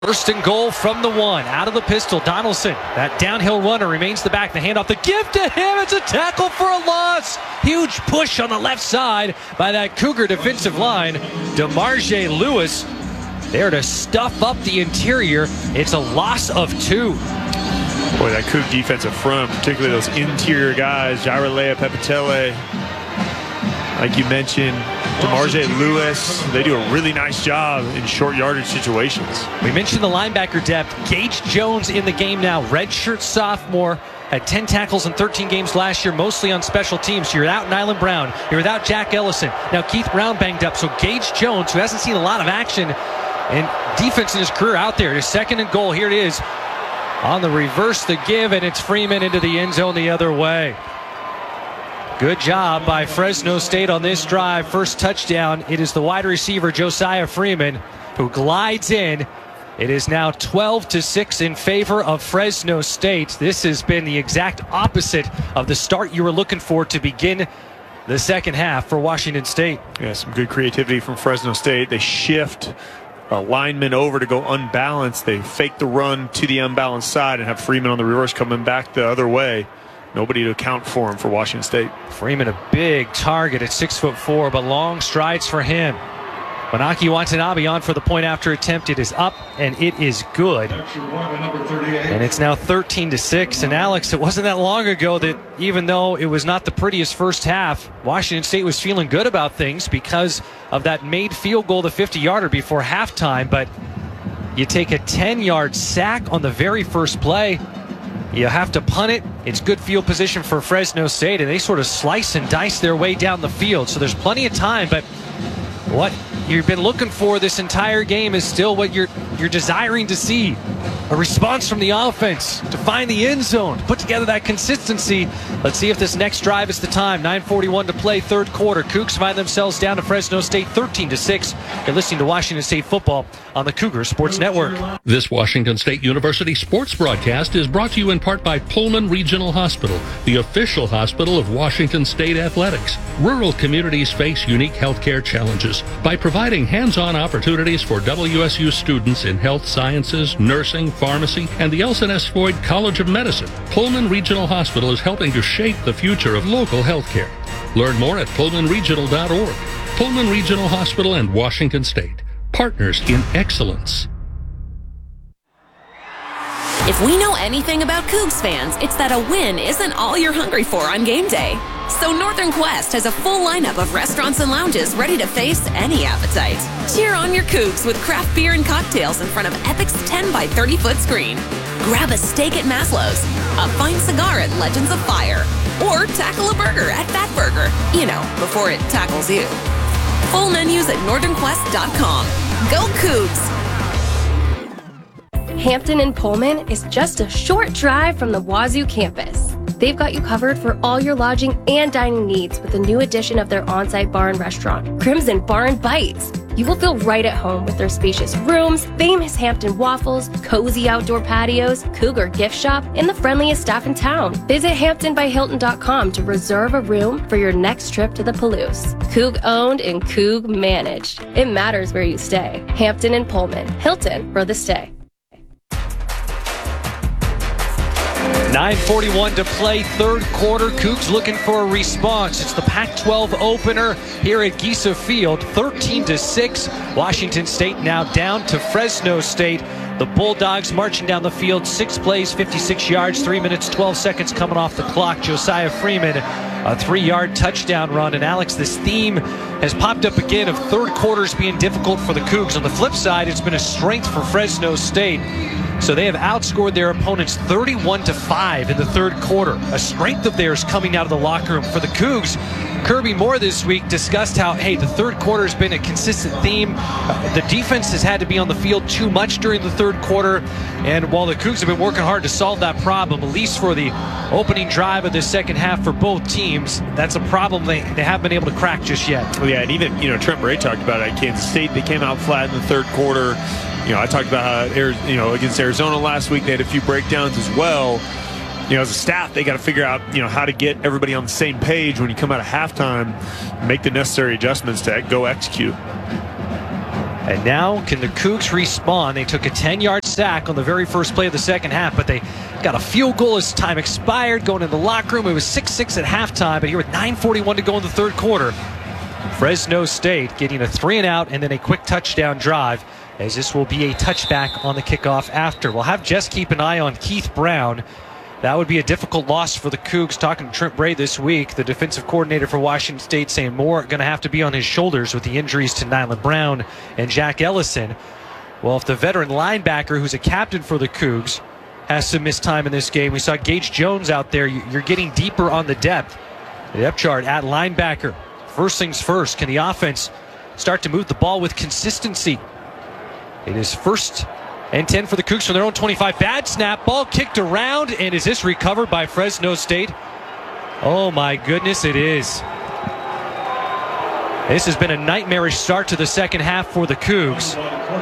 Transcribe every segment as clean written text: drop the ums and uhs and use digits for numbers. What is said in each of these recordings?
First and goal from the 1. Out of the pistol, Donaldson. That downhill runner remains the back. The handoff, the give to him. It's a tackle for a loss. Huge push on the left side by that Cougar defensive line. DeMarge Lewis there to stuff up the interior. It's a loss of 2. Boy, that Coug defensive front, particularly those interior guys, Jairalea Pepitele, like you mentioned, DeMarge Lewis, they do a really nice job in short yardage situations. We mentioned the linebacker depth. Gage Jones in the game now, redshirt sophomore, had 10 tackles in 13 games last year, mostly on special teams. You're without Nylan Brown. You're without Jack Ellison. Now Keith Brown banged up. So Gage Jones, who hasn't seen a lot of action and defense in his career out there, his second and goal. Here it is on the reverse, the give, and it's Freeman into the end zone the other way. Good job by Fresno State on this drive. First touchdown. It is the wide receiver, Josiah Freeman, who glides in. It is now 12-6 in favor of Fresno State. This has been the exact opposite of the start you were looking for to begin the second half for Washington State. Yeah, some good creativity from Fresno State. They shift a lineman over to go unbalanced. They fake the run to the unbalanced side and have Freeman on the reverse coming back the other way. Nobody to account for him for Washington State. Freeman a big target at 6'4", but long strides for him. Manaki Watanabe on for the point after attempt. It is up and it is good. And it's now 13-6. And Alex, it wasn't that long ago that even though it was not the prettiest first half, Washington State was feeling good about things because of that made field goal, the 50-yarder before halftime. But you take a 10-yard sack on the very first play. You have to punt it. It's good field position for Fresno State, and they sort of slice and dice their way down the field. So there's plenty of time, but what you've been looking for this entire game is still what you're desiring to see. A response from the offense to find the end zone, to put together that consistency. Let's see if this next drive is the time. 9:41 to play, third quarter. Cougs find themselves down to Fresno State 13-6. You're listening to Washington State football on the Cougar Sports Network. This Washington State University sports broadcast is brought to you in part by Pullman Regional Hospital, the official hospital of Washington State athletics. Rural communities face unique healthcare challenges. By providing hands-on opportunities for WSU students in health sciences, nursing, pharmacy, and the Elson S. Floyd College of Medicine, Pullman Regional Hospital is helping to shape the future of local healthcare. Learn more at pullmanregional.org. Pullman Regional Hospital and Washington State, partners in excellence. If we know anything about Cougs fans, it's that a win isn't all you're hungry for on game day. So Northern Quest has a full lineup of restaurants and lounges ready to face any appetite. Cheer on your Cougs with craft beer and cocktails in front of Epic's 10 by 30-foot screen. Grab a steak at Maslow's, a fine cigar at Legends of Fire, or tackle a burger at Fat Burger, you know, before it tackles you. Full menus at northernquest.com. Go Cougs! Hampton and Pullman is just a short drive from the Wazoo campus. They've got you covered for all your lodging and dining needs with the new addition of their on-site bar and restaurant, Crimson Bar and Bites. You will feel right at home with their spacious rooms, famous Hampton waffles, cozy outdoor patios, Cougar gift shop, and the friendliest staff in town. Visit HamptonbyHilton.com to reserve a room for your next trip to the Palouse. Coug owned and Coug managed. It matters where you stay. Hampton and Pullman. Hilton for the stay. 9:41 to play, third quarter. Cougs looking for a response. It's the Pac-12 opener here at Giesa Field, 13-6. Washington State now down to Fresno State. The Bulldogs marching down the field, 6 plays, 56 yards, 3 minutes, 12 seconds coming off the clock. Josiah Freeman, a 3-yard touchdown run. And Alex, this theme has popped up again of third quarters being difficult for the Cougs. On the flip side, it's been a strength for Fresno State. So they have outscored their opponents 31-5 in the third quarter. A strength of theirs coming out of the locker room. For the Cougs, Kirby Moore this week discussed how, hey, the third quarter has been a consistent theme. The defense has had to be on the field too much during the third quarter. And while the Cougs have been working hard to solve that problem, at least for the opening drive of the second half for both teams, that's a problem they haven't been able to crack just yet. Well, yeah, and even, Trent Bray talked about it at Kansas State. They came out flat in the third quarter. I talked about how, against Arizona last week, they had a few breakdowns as well. As a staff, they got to figure out, how to get everybody on the same page when you come out of halftime, make the necessary adjustments to go execute. And now can the Cougs respawn? They took a 10-yard sack on the very first play of the second half, but they got a field goal as time expired. Going in the locker room, it was 6-6 at halftime, but here with 9:41 to go in the third quarter, Fresno State getting a 3-and-out and then a quick touchdown drive, as this will be a touchback on the kickoff after. We'll have Jess keep an eye on Keith Brown. That would be a difficult loss for the Cougs. Talking to Trent Bray this week, the defensive coordinator for Washington State, saying more going to have to be on his shoulders with the injuries to Nyland Brown and Jack Ellison. Well, if the veteran linebacker, who's a captain for the Cougs, has to miss time in this game, we saw Gage Jones out there. You're getting deeper on the depth chart at linebacker. First things first, can the offense start to move the ball with consistency? It is 1st and 10 for the Cougs from their own 25. Bad snap, ball kicked around, and is this recovered by Fresno State? Oh my goodness, it is. This has been a nightmarish start to the second half for the Cougs.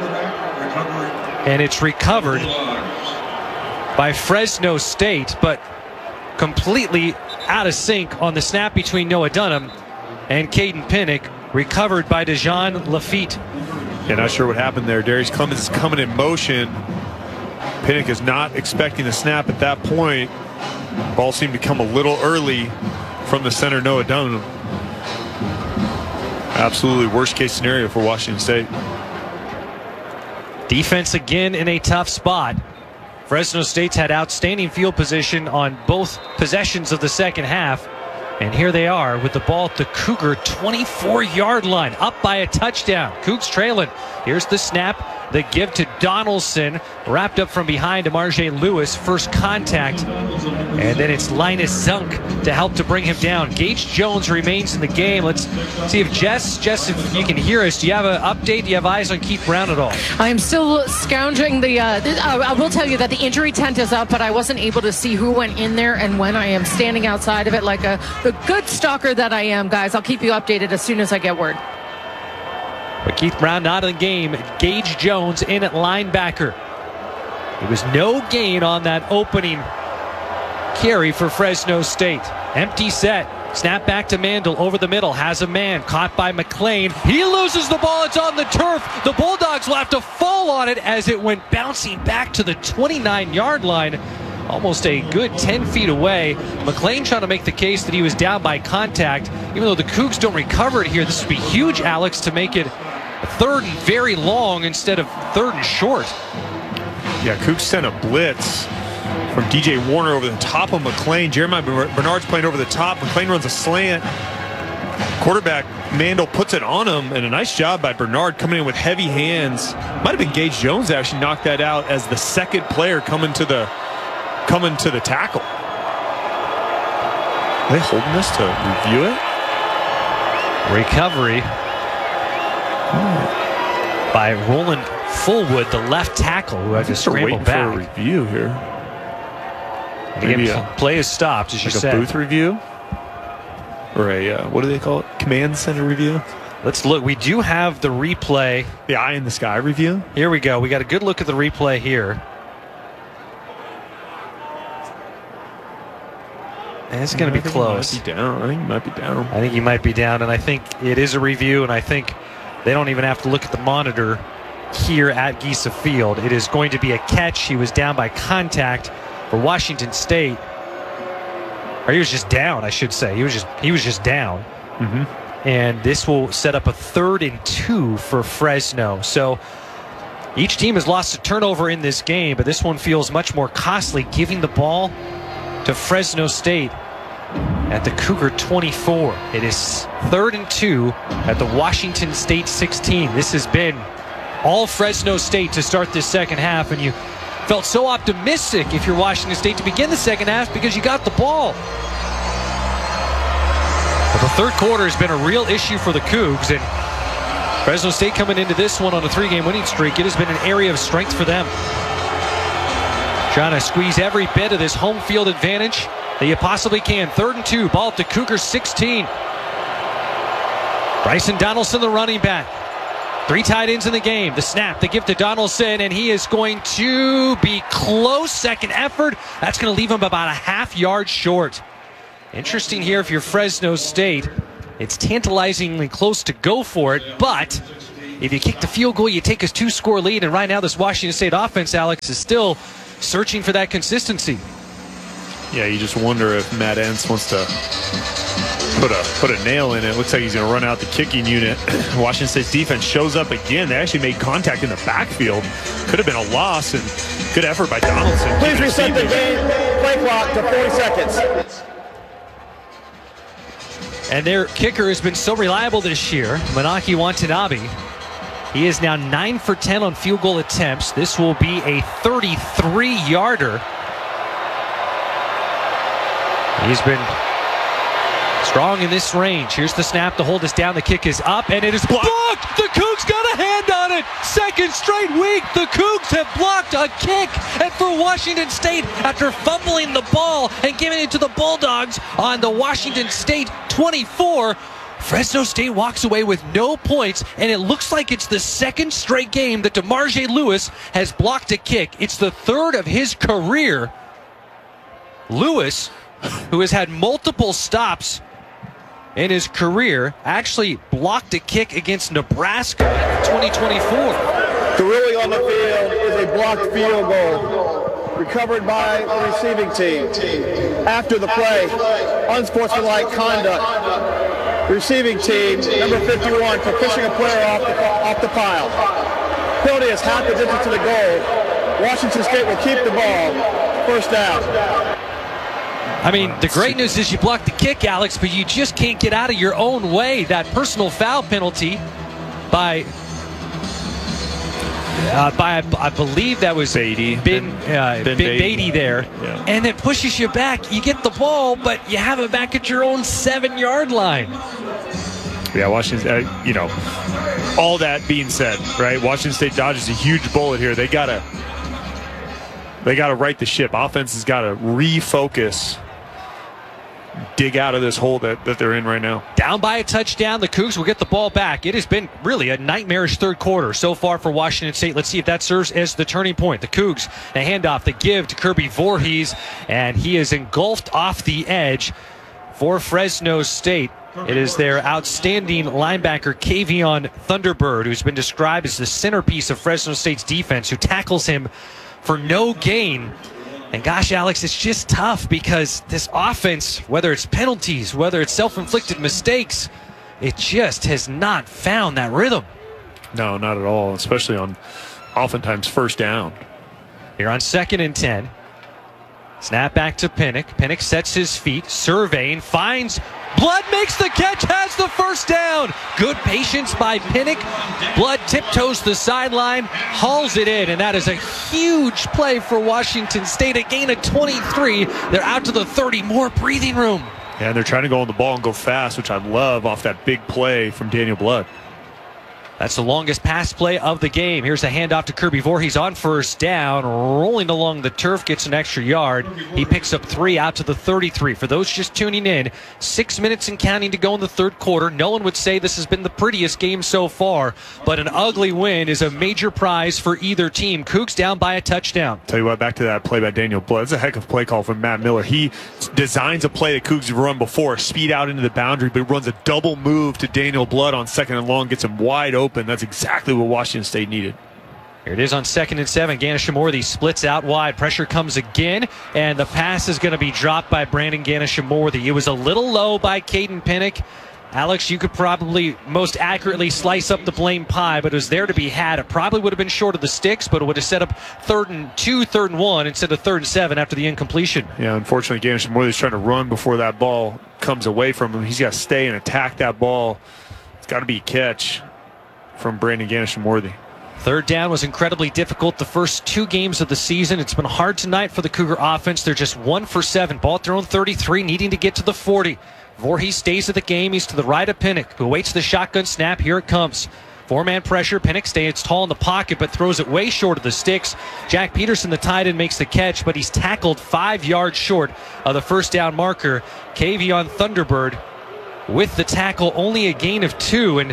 And it's recovered by Fresno State, but completely out of sync on the snap between Noah Dunham and Caden Pinnock, recovered by Dejan Lafitte. Yeah, not sure what happened there. Darius Clemens is coming in motion. Pinnock is not expecting the snap at that point. Ball seemed to come a little early from the center, Noah Dunham. Absolutely worst case scenario for Washington State. Defense again in a tough spot. Fresno State's had outstanding field position on both possessions of the second half. And here they are with the ball at the Cougar 24-yard line, up by a touchdown. Cougs trailing. Here's the snap. The give to Donaldson, wrapped up from behind to Marjay Lewis. First contact. And then it's Linus Zunk to help to bring him down. Gage Jones remains in the game. Let's see if Jess, if you can hear us, do you have an update? Do you have eyes on Keith Brown at all? I am still scounging the, I will tell you that the injury tent is up, but I wasn't able to see who went in there and when. I am standing outside of it like the good stalker that I am, guys. I'll keep you updated as soon as I get word. But Keith Brown not in the game. Gage Jones in at linebacker. There was no gain on that opening carry for Fresno State. Empty set. Snap back to Mandel over the middle. Has a man. Caught by McLean. He loses the ball. It's on the turf. The Bulldogs will have to fall on it as it went bouncing back to the 29-yard line. Almost a good 10 feet away. McLean trying to make the case that he was down by contact. Even though the Cougs don't recover it here, this would be huge, Alex, to make it third and very long instead of third and short. Yeah, Cougs sent a blitz from DJ Warner over the top of McLean. Jeremiah Bernard's playing over the top. McLean runs a slant. Quarterback Mandel puts it on him, and a nice job by Bernard coming in with heavy hands. Might have been Gage Jones that actually knocked that out as the second player coming to the tackle. Are they holding this to review it? Recovery by Roland Fullwood, the left tackle, who had to scramble back. For a review here. Maybe play is stopped, as you said. A booth review? Or a, what do they call it? Command center review? Let's look. We do have the replay. The eye in the sky review? Here we go. We got a good look at the replay here. And it's going to be close. I think he might be down. I think he might be down, and I think it is a review, and I think they don't even have to look at the monitor here at Giesa Field. It is going to be a catch. He was down by contact for Washington State. Or he was just down, I should say. He was just down. Mm-hmm. And this will set up a 3rd and 2 for Fresno. So each team has lost a turnover in this game, but this one feels much more costly, giving the ball to Fresno State at the Cougar 24. It is 3rd and 2 at the Washington State 16. This has been all Fresno State to start this second half, and you felt so optimistic if you're Washington State to begin the second half because you got the ball. But the third quarter has been a real issue for the Cougs, and Fresno State coming into this one on a 3-game winning streak. It has been an area of strength for them. Trying to squeeze every bit of this home field advantage that you possibly can. 3rd and 2, ball at the Cougar 16. Bryson Donaldson, the running back. 3 tight ends in the game. The snap, the give to Donaldson, and he is going to be close. Second effort. That's going to leave him about a half-yard short. Interesting here if you're Fresno State. It's tantalizingly close to go for it, but if you kick the field goal, you take a 2-score lead. And right now, this Washington State offense, Alex, is still searching for that consistency. Yeah, you just wonder if Matt Entz wants to put a nail in it. Looks like he's going to run out the kicking unit. Washington State's defense shows up again. They actually made contact in the backfield. Could have been a loss, and good effort by Donaldson. Please reset the game play clock to 40 seconds. And their kicker has been so reliable this year, Manaki Watanabe. He is now 9 for 10 on field goal attempts. This will be a 33-yarder. He's been strong in this range. Here's the snap. The hold is down. The kick is up, and it is blocked. The Cougs got a hand on it. Second straight week, the Cougs have blocked a kick. And for Washington State, after fumbling the ball and giving it to the Bulldogs on the Washington State 24, Fresno State walks away with no points, and it looks like it's the second straight game that DeMarge Lewis has blocked a kick. It's the third of his career. Lewis, who has had multiple stops in his career, actually blocked a kick against Nebraska in 2024. The ruling on the field is a blocked field goal, recovered by the receiving team. After the play, unsportsmanlike conduct. Receiving team, number 51, for pushing a player off the pile. Penalty is half the distance to the goal. Washington State will keep the ball. First down. I mean, the great news is you blocked the kick, Alex, but you just can't get out of your own way. That personal foul penalty by I believe that was Beatty. Ben Beatty there. Yeah. And it pushes you back. You get the ball, but you have it back at your own 7-yard line. Yeah, Washington, all that being said, right, Washington State dodges a huge bullet here. They gotta right the ship. Offense has got to refocus, dig out of this hole that they're in right now. Down by a touchdown, the Cougs will get the ball back. It has been really a nightmarish third quarter so far for Washington State. Let's see if that serves as the turning point. The Cougs, a handoff, the give to Kirby Voorhees, and he is engulfed off the edge for Fresno State. It is their outstanding linebacker, Kavion Thunderbird, who's been described as the centerpiece of Fresno State's defense, who tackles him for no gain. And gosh, Alex, it's just tough because this offense, whether it's penalties, whether it's self-inflicted mistakes, it just has not found that rhythm. No, not at all, especially on oftentimes first down. Here on 2nd and 10. Snap back to Pinnock. Pinnock sets his feet, surveying, finds Blood, makes the catch, has the first down. Good patience by Pinnock. Blood tiptoes the sideline, hauls it in, and that is a huge play for Washington State. A gain of 23. They're out to the 30. More breathing room. Yeah, they're trying to go on the ball and go fast, which I love off that big play from Daniel Blood. That's the longest pass play of the game. Here's a handoff to Kirby Voorhees on first down. Rolling along the turf, gets an extra yard. He picks up 3 out to the 33. For those just tuning in, 6 minutes and counting to go in the third quarter. No one would say this has been the prettiest game so far, but an ugly win is a major prize for either team. Cougs down by a touchdown. Tell you what, back to that play by Daniel Blood. It's a heck of a play call from Matt Miller. He designs a play that Cougs have run before, speed out into the boundary, but runs a double move to Daniel Blood on 2nd and long, gets him wide open. That's exactly what Washington State needed. Here it is on 2nd and 7. Ganesha-Morthy splits out wide. Pressure comes again, and the pass is going to be dropped by Brandon Ganesha-Morthy. It was a little low by Caden Pinnock. Alex, you could probably most accurately slice up the blame pie, but it was there to be had. It probably would have been short of the sticks, but it would have set up 3rd and 2, 3rd and 1 instead of 3rd and 7 after the incompletion. Yeah, unfortunately, Ganesha-Morthy's trying to run before that ball comes away from him. He's got to stay and attack that ball. It's got to be a catch from Brandon Ganesha-Morthy. 3rd down was incredibly difficult the first 2 games of the season. It's been hard tonight for the Cougar offense. They're just 1 for 7. Ball at their own 33, needing to get to the 40. Voorhees stays at the game. He's to the right of Pinnock, who awaits the shotgun snap. Here it comes. 4-man pressure. Pinnock stays tall in the pocket, but throws it way short of the sticks. Jack Peterson, the tight end, makes the catch, but he's tackled 5 yards short of the first down marker. Kavion Thunderbird with the tackle, only a gain of 2, and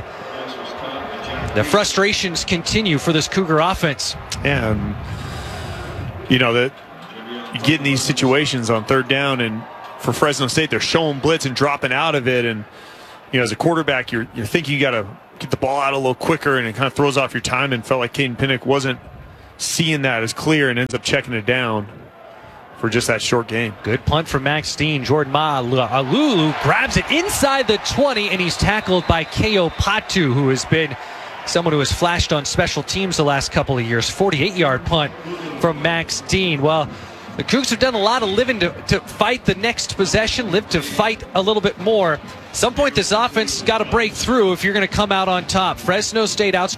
the frustrations continue for this Cougar offense. And, you know, that you get in these situations on 3rd down, and for Fresno State, they're showing blitz and dropping out of it. And as a quarterback, you're thinking you got to get the ball out a little quicker, and it kind of throws off your time, and felt like Caden Pinnock wasn't seeing that as clear and ends up checking it down for just that short game. Good punt from Max Dean. Jordan Ma'alulu grabs it inside the 20, and he's tackled by Keo Patu, who has been someone who has flashed on special teams the last couple of years. 48-yard punt from Max Dean. Well, the Cougs have done a lot of living to fight the next possession, live to fight a little bit more. At some point, this offense has got to break through if you're going to come out on top. Fresno State outscored